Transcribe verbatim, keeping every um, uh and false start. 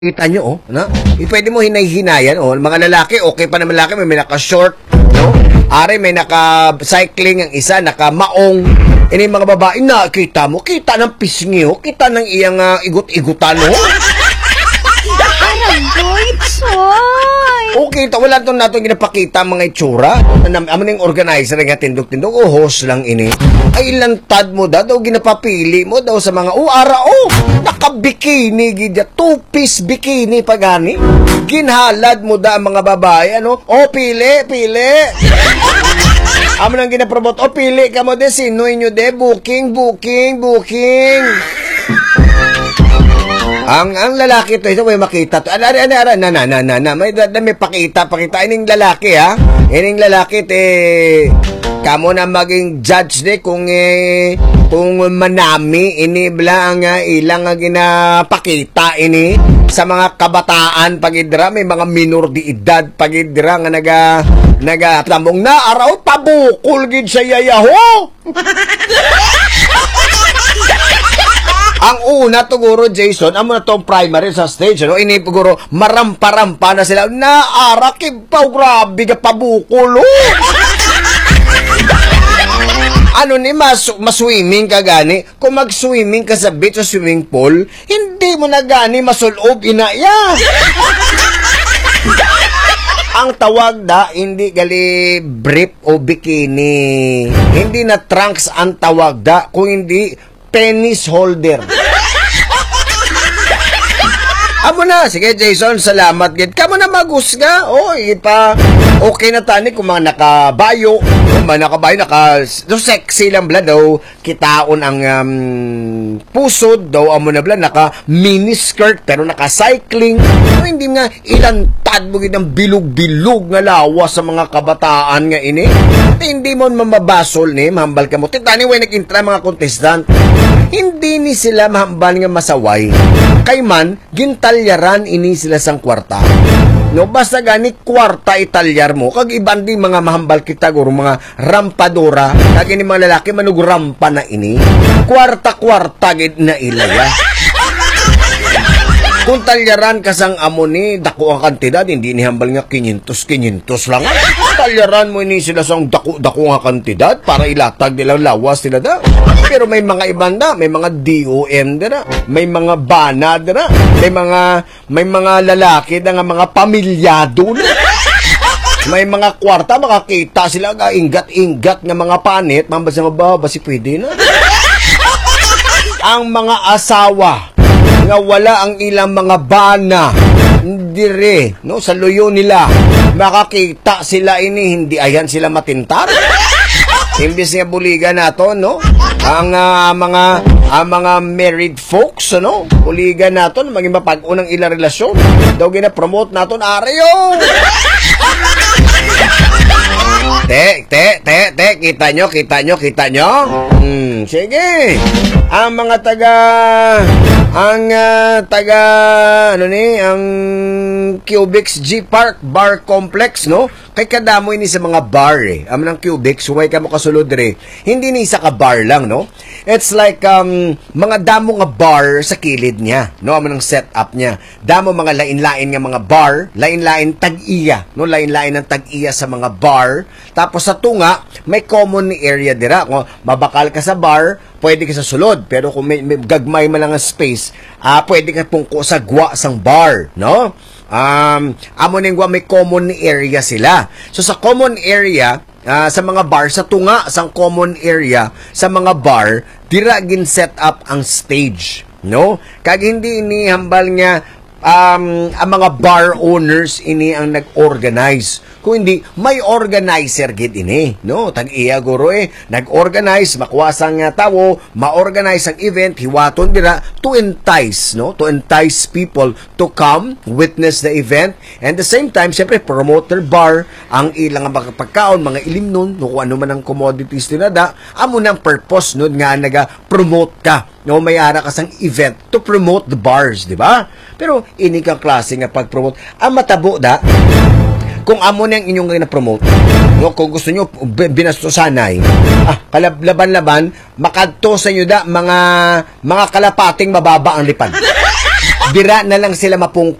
Kita nyo, oh, na? Eh, pwede mo hinay-hinayan, oh. Mga lalaki, okay pa naman lalaki, may, may naka-short, no? Are, may naka-cycling ang isa, naka-maong. Ini mga babae, na, kita mo, kita ng pisngi, oh. Kita ng iyang uh, igut-igutan, oh. Okay, ito, wala itong natin ginapakita mga itsura. Amo na yung organizer nga tindog-tindog, o host lang ini. Ay, lantad mo da, daw ginapapili mo daw sa mga, o, ara, o, naka-bikini, gidya, two-piece bikini pagani. Ginhalad mo da ang mga babae, ano? O, pili, pili. Amo nang ginapromote, o, pili ka mo de, sino inyo de, booking, booking, booking. Ang ang lalaki to, ito may makita to. Ano, ano, ano, na, na, na, na, na, may, na, may pakita, pakita. Ining lalaki, ha? Ining lalaki, te, kamo na maging judge de kung, eh, kung manami, ini bla ang uh, ilang uh, ginapakita, ini, sa mga kabataan, pagidra, may mga minor di edad, pagidra, nga naga, naga, tamong na, araw, pabukol, gid sa yayaho. Ang una to guro Jason, amo na tong primary sa stage, no? Ini guro marampa-rampa na sila. Naara kibaw, grabe ka pabukol. Oh. Ano ni mas maswimming ka gani? Kung mag-swimming ka sa beach o swimming pool, hindi mo na gani masulob inaya. Ang tawag da, hindi gali brief o bikini. Hindi na trunks ang tawag da, kung hindi penis holder. Amo na, sige Jason, salamat gid. Kamo na magusga. Oh, ipa okay na tani kung mga nakabayo, kung mga nakabayo naka so sexy lang bla daw kitaon ang um, pusod daw amo na bla naka mini skirt pero naka cycling. So, hindi nga ilantad mo gid ang bilog-bilog nga lawas sa mga kabataan nga ini. Hindi mo mamabasol ni mahambal ka mo. Titani way nag-intra mga contestant. Hindi ni sila mahambal nga masaway. Kay man gintalyaran ini sila sang kwarta. No, basta gani kwarta italyar mo, kag iban di mga mahambal kita guro mga rampadora, kag ini mga lalaki manug rampa na ini. Kwarta-kwarta gid na ilaya. Kung talyaran kasang amo ni dako ang kantidad, hindi ni hambal nga kinyentos kinyentos lang. Talyaran mo ini sila sang dako-dako nga kantidad para ilatag nila lawas sila da. Pero may mga ibanda, may mga D O M dira, may mga bana dira, may mga may mga lalaki na nga mga pamilyado na. May mga kwarta makakita sila ga ingat-ingat nga mga panit, mambasa ba basi pwede na. Ang mga asawa nga wala ang ilang mga bana dire no sa luyo nila makakita sila ini hindi ayan sila matintar. Imbis nga buliga nato no ang uh, mga ang mga married folks no buliga nato maging mapag-unang ilang relasyon daw gina-promote naton areyo. Te, te, te, te, kita nyo, kita nyo, kita nyo. Hmm, sige. Ang mga taga, ang uh, taga, ano ni, ang Cubics G Park Bar Complex, no? Kay kadamo ini sa mga bar, eh. Ang ng Cubics, huwag ka mo kasulod, eh. Hindi ni isa ka bar lang, no? It's like, um, mga damo nga bar sa kilid niya, no? Ang ng setup niya. Damo mga lain-lain nga mga bar, lain-lain tag-iya, no? Lain-lain ng tag-iya sa mga bar. Tapos sa tunga, may common area dira. Kung mabakal ka sa bar, pwede ka sa sulod. Pero kung may, may gagmay man lang ang space, ah, pwede ka pungko sa gwa sang bar, no? Um, amo ning gwa may common area sila. So sa common area, uh, sa mga bar, sa tunga, sang common area, sa mga bar, dira gin set up ang stage, no? Kag hindi ini hambal nga um, ang mga bar owners ini ang nag-organize. Kung hindi, may organizer gid ini, no? Tag-iya guro eh, nag-organize, makuwasang nga tawo, ma-organize ang event, hiwaton dira to entice, no? To entice people to come, witness the event, and the same time, syempre, promote their bar, ang ilang mga pagkaon, mga ilimnon, no? Kung ano man ang commodities nila da, amo nang purpose, no? Nga naga-promote ka, no? May ara ka sang event to promote the bars, di ba? Pero, ini kang klase nga pag-promote, ang matabo da, kung amo na yung inyong na-promote, no, kung gusto nyo binastusanay, ah, kalaban-laban, makadto sa inyo da, mga, mga kalapating mababa ang lipad. Bira na lang sila mapung